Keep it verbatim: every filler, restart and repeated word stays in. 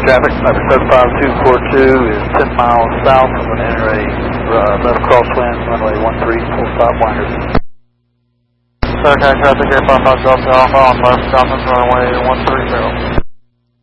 traffic, number seven five two four two is ten miles south. I'm going to enter a uh, left crosswind, runway one three full stop winders. Star County traffic, eight five five Delta Alpha on left southwest runway one three zero.